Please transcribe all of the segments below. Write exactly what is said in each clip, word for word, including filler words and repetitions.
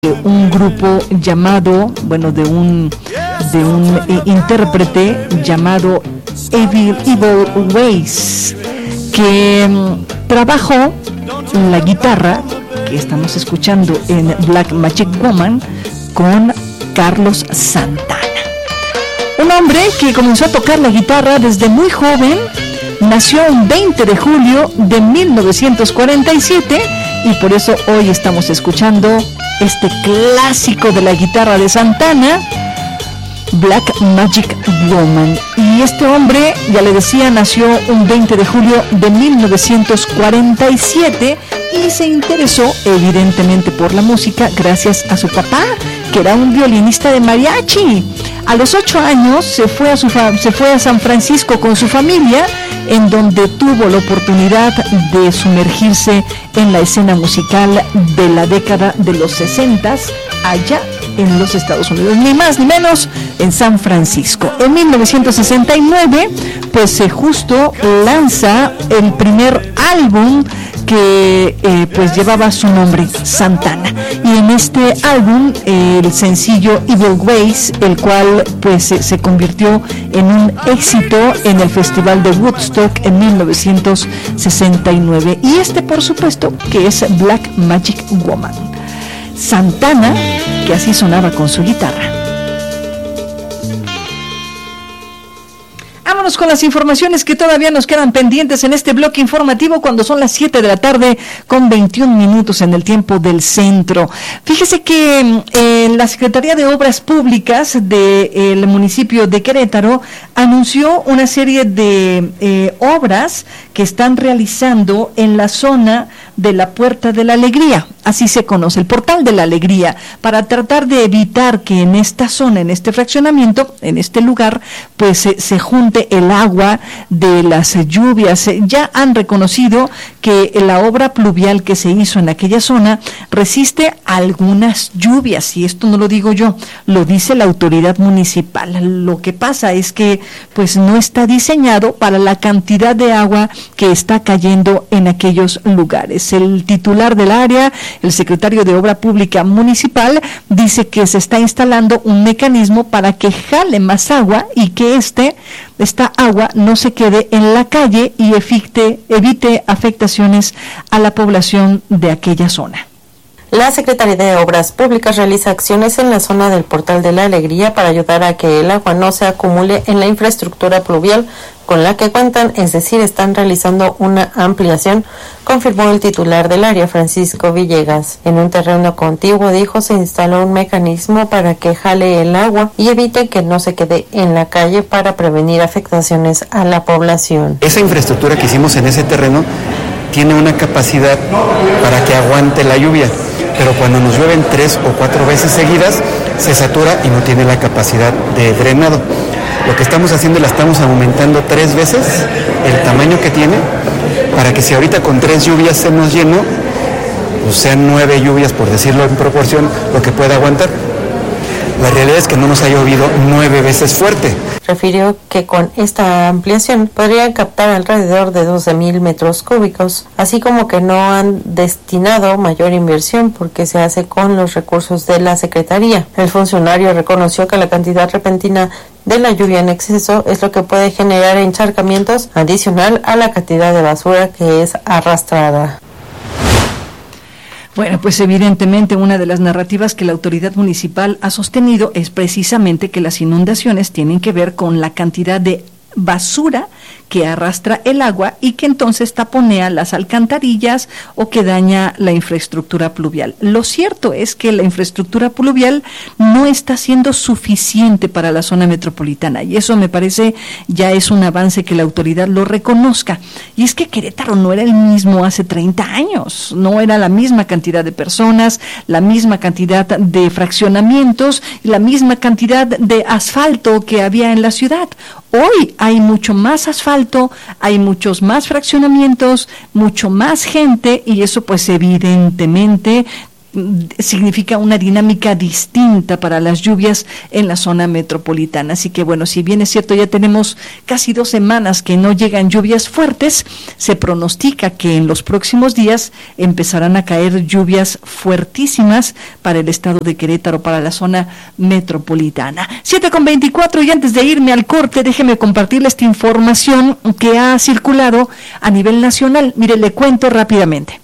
un grupo llamado, bueno, de un de un eh, intérprete llamado Evil, Evil Ways, que um, trabajó la guitarra que estamos escuchando en Black Magic Woman con Carlos Santana, un hombre que comenzó a tocar la guitarra desde muy joven. Nació el veinte de julio de mil novecientos cuarenta y siete y por eso hoy estamos escuchando este clásico de la guitarra de Santana, Black Magic Woman. Y este hombre, ya le decía, nació un veinte de julio de mil novecientos cuarenta y siete y se interesó evidentemente por la música gracias a su papá, que era un violinista de mariachi. A los ocho años se fue a, su fa- se fue a San Francisco con su familia, en donde tuvo la oportunidad de sumergirse en la escena musical de la década de los sesentas, allá en los Estados Unidos, ni más ni menos en San Francisco. En mil novecientos sesenta y nueve, pues se justo lanza el primer álbum que eh, pues llevaba su nombre, Santana, y en este álbum eh, el sencillo Evil Ways, el cual pues se, se convirtió en un éxito en el Festival de Woodstock en mil novecientos sesenta y nueve, y este por supuesto que es Black Magic Woman. Santana, que así sonaba con su guitarra. Vámonos con las informaciones que todavía nos quedan pendientes en este bloque informativo cuando son las siete de la tarde con veintiún minutos en el tiempo del centro. Fíjese que eh, la Secretaría de Obras Públicas del municipio de Querétaro anunció una serie de eh, obras que están realizando en la zona de la Puerta de la Alegría, así se conoce, el Portal de la Alegría, para tratar de evitar que en esta zona, en este fraccionamiento, en este lugar, pues se, se junte el agua de las lluvias. Ya han reconocido que la obra pluvial que se hizo en aquella zona resiste algunas lluvias, y esto no lo digo yo, lo dice la autoridad municipal. Lo que pasa es que pues no está diseñado para la cantidad de agua que está cayendo en aquellos lugares. El titular del área, el secretario de Obra Pública Municipal, dice que se está instalando un mecanismo para que jale más agua y que este, esta agua no se quede en la calle y evite, evite afectaciones a la población de aquella zona. La Secretaría de Obras Públicas realiza acciones en la zona del Portal de la Alegría para ayudar a que el agua no se acumule en la infraestructura pluvial con la que cuentan, es decir, están realizando una ampliación, confirmó el titular del área, Francisco Villegas. En un terreno contiguo, dijo, se instaló un mecanismo para que jale el agua y evite que no se quede en la calle para prevenir afectaciones a la población. Esa infraestructura que hicimos en ese terreno tiene una capacidad para que aguante la lluvia, pero cuando nos llueven tres o cuatro veces seguidas, se satura y no tiene la capacidad de drenado. Lo que estamos haciendo, la estamos aumentando tres veces el tamaño que tiene, para que si ahorita con tres lluvias se nos llenó, pues sean nueve lluvias, por decirlo en proporción, lo que pueda aguantar. La realidad es que no nos ha llovido nueve veces fuerte. Refirió que con esta ampliación podrían captar alrededor de doce mil metros cúbicos, así como que no han destinado mayor inversión porque se hace con los recursos de la Secretaría. El funcionario reconoció que la cantidad repentina de la lluvia en exceso es lo que puede generar encharcamientos adicional a la cantidad de basura que es arrastrada. Bueno, pues evidentemente una de las narrativas que la autoridad municipal ha sostenido es precisamente que las inundaciones tienen que ver con la cantidad de basura que arrastra el agua y que entonces taponea las alcantarillas o que daña la infraestructura pluvial. Lo cierto es que la infraestructura pluvial no está siendo suficiente para la zona metropolitana, y eso me parece ya es un avance que la autoridad lo reconozca. Y es que Querétaro no era el mismo hace treinta años, no era la misma cantidad de personas, la misma cantidad de fraccionamientos, la misma cantidad de asfalto que había en la ciudad. Hoy hay mucho más asfalto, hay muchos más fraccionamientos, mucho más gente, y eso pues evidentemente significa una dinámica distinta para las lluvias en la zona metropolitana. Así que bueno, si bien es cierto, ya tenemos casi dos semanas que no llegan lluvias fuertes, se pronostica que en los próximos días empezarán a caer lluvias fuertísimas para el estado de Querétaro, para la zona metropolitana. siete con veinticuatro, y antes de irme al corte, déjeme compartirle esta información que ha circulado a nivel nacional. Mire, le cuento rápidamente.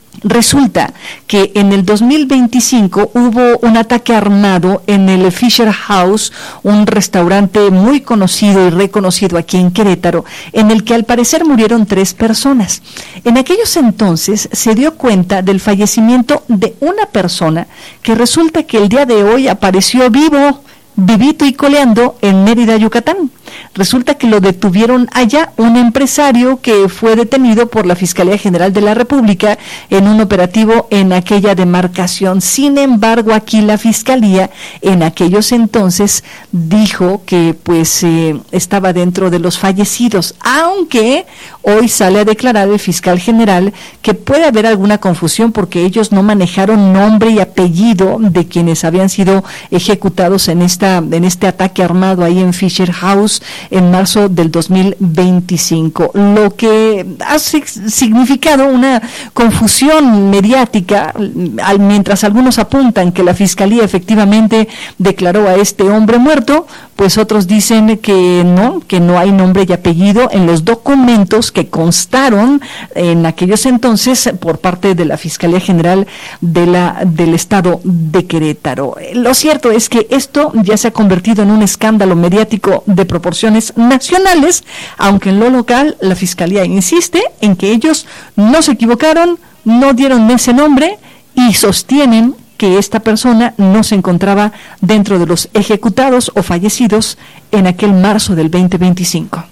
Resulta que en el dos mil veinticinco hubo un ataque armado en el Fisher House, un restaurante muy conocido y reconocido aquí en Querétaro, en el que al parecer murieron tres personas. En aquellos entonces se dio cuenta del fallecimiento de una persona que resulta que el día de hoy apareció vivo, vivito y coleando en Mérida, Yucatán. Resulta que lo detuvieron allá, un empresario que fue detenido por la Fiscalía General de la República en un operativo en aquella demarcación. Sin embargo, aquí la Fiscalía en aquellos entonces dijo que pues eh, estaba dentro de los fallecidos, aunque hoy sale a declarar el fiscal general que puede haber alguna confusión porque ellos no manejaron nombre y apellido de quienes habían sido ejecutados en esta en este ataque armado ahí en Fisher House en marzo del dos mil veinticinco, lo que ha significado una confusión mediática, al, mientras algunos apuntan que la Fiscalía efectivamente declaró a este hombre muerto, pues otros dicen que no, que no hay nombre y apellido en los documentos que constaron en aquellos entonces por parte de la Fiscalía General de la del Estado de Querétaro. Lo cierto es que esto ya se ha convertido en un escándalo mediático de proporciones nacionales, aunque en lo local la Fiscalía insiste en que ellos no se equivocaron, no dieron ese nombre y sostienen que esta persona no se encontraba dentro de los ejecutados o fallecidos en aquel marzo del veinte veinticinco.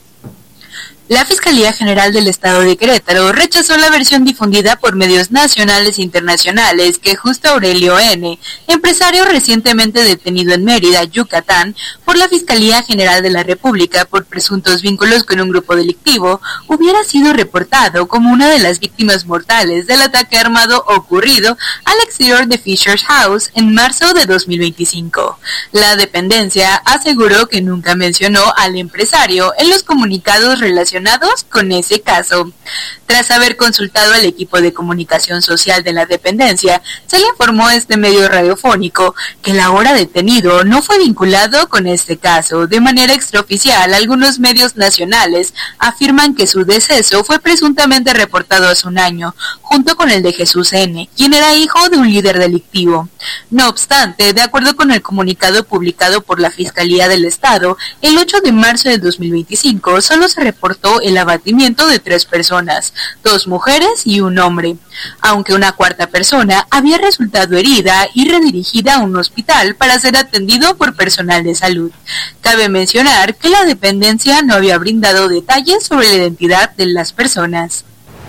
La Fiscalía General del Estado de Querétaro rechazó la versión difundida por medios nacionales e internacionales que Justo Aurelio N., empresario recientemente detenido en Mérida, Yucatán, por la Fiscalía General de la República por presuntos vínculos con un grupo delictivo, hubiera sido reportado como una de las víctimas mortales del ataque armado ocurrido al exterior de Fisher House en marzo de dos mil veinticinco. La dependencia aseguró que nunca mencionó al empresario en los comunicados relacionados con ese caso. Tras haber consultado al equipo de comunicación social de la dependencia, se le informó a este medio radiofónico que el ahora detenido no fue vinculado con este caso. De manera extraoficial, algunos medios nacionales afirman que su deceso fue presuntamente reportado hace un año, junto con el de Jesús N., quien era hijo de un líder delictivo. No obstante, de acuerdo con el comunicado publicado por la Fiscalía del Estado, el ocho de marzo de dos mil veinticinco solo se reportó el abatimiento de tres personas, dos mujeres y un hombre, aunque una cuarta persona había resultado herida y redirigida a un hospital para ser atendido por personal de salud. Cabe mencionar que la dependencia no había brindado detalles sobre la identidad de las personas.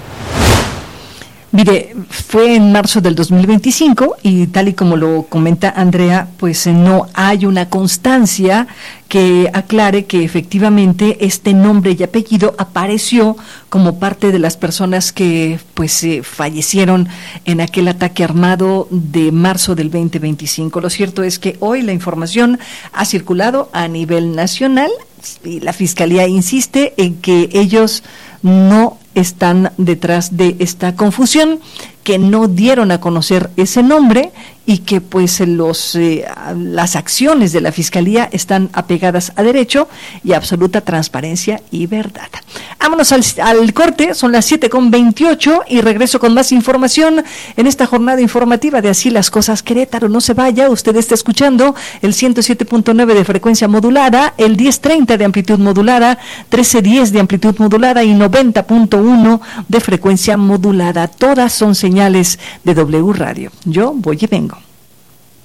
Mire, fue en marzo del dos mil veinticinco y tal y como lo comenta Andrea, pues no hay una constancia que aclare que efectivamente este nombre y apellido apareció como parte de las personas que pues eh, fallecieron en aquel ataque armado de marzo del veinte veinticinco. Lo cierto es que hoy la información ha circulado a nivel nacional y la Fiscalía insiste en que ellos no están detrás de esta confusión, que no dieron a conocer ese nombre y que pues los eh, las acciones de la Fiscalía están apegadas a derecho y a absoluta transparencia y verdad. Vámonos al, al corte, son las siete con veintiocho y regreso con más información en esta jornada informativa de Así las Cosas Querétaro. No se vaya, usted está escuchando el ciento siete punto nueve de frecuencia modulada, el diez treinta de amplitud modulada, trece diez de amplitud modulada y noventa punto uno de frecuencia modulada. Todas son señales de W Radio. Yo voy y vengo.